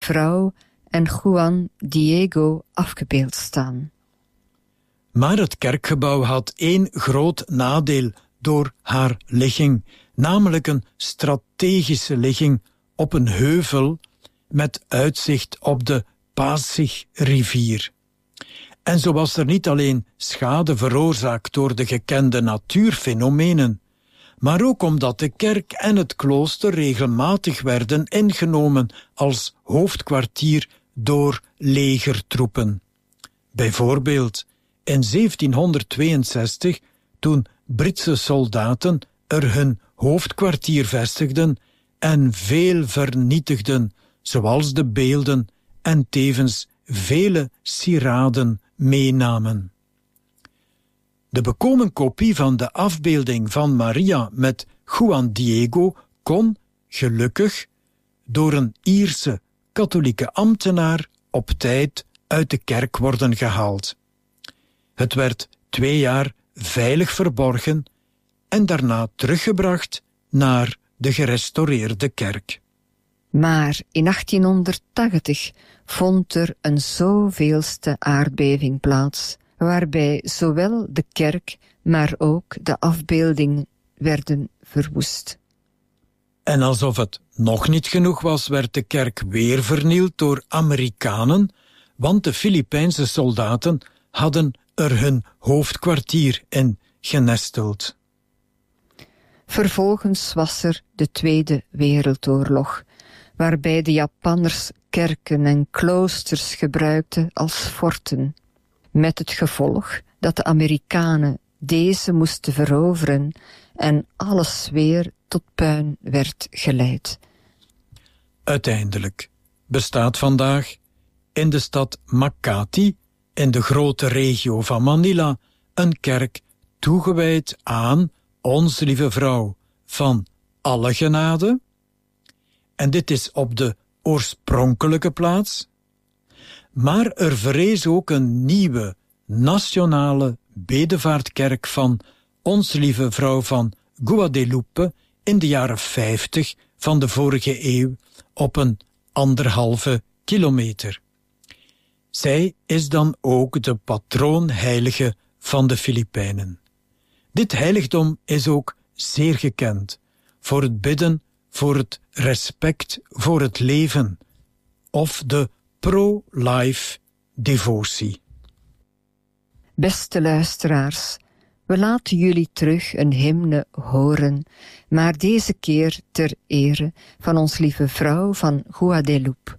Vrouw en Juan Diego afgebeeld staan. Maar het kerkgebouw had 1 groot nadeel door haar ligging, namelijk een strategische ligging op een heuvel met uitzicht op de Pasig-rivier. En zo was er niet alleen schade veroorzaakt door de gekende natuurfenomenen, maar ook omdat de kerk en het klooster regelmatig werden ingenomen als hoofdkwartier door legertroepen. Bijvoorbeeld in 1762, toen Britse soldaten er hun hoofdkwartier vestigden en veel vernietigden, zoals de beelden en tevens vele sieraden meenamen. De bekomen kopie van de afbeelding van Maria met Juan Diego kon, gelukkig, door een Ierse katholieke ambtenaar op tijd uit de kerk worden gehaald. Het werd 2 jaar veilig verborgen en daarna teruggebracht naar de gerestaureerde kerk. Maar in 1880 vond er een zoveelste aardbeving plaats, waarbij zowel de kerk, maar ook de afbeelding werden verwoest. En alsof het nog niet genoeg was, werd de kerk weer vernield door Amerikanen, want de Filipijnse soldaten hadden er hun hoofdkwartier in genesteld. Vervolgens was er de Tweede Wereldoorlog, waarbij de Japanners kerken en kloosters gebruikten als forten, met het gevolg dat de Amerikanen deze moesten veroveren en alles weer tot puin werd geleid. Uiteindelijk bestaat vandaag in de stad Makati, in de grote regio van Manila, een kerk toegewijd aan Onze Lieve Vrouw van alle genade. En dit is op de oorspronkelijke plaats. Maar er verrees ook een nieuwe nationale bedevaartkerk van Onze Lieve Vrouw van Guadalupe in de jaren 50 van de vorige eeuw op een 1,5 kilometer. Zij is dan ook de patroonheilige van de Filipijnen. Dit heiligdom is ook zeer gekend voor het bidden voor het respect voor het leven of de pro-life devotie. Beste luisteraars, we laten jullie terug een hymne horen, maar deze keer ter ere van Ons Lieve Vrouw van Guadalupe.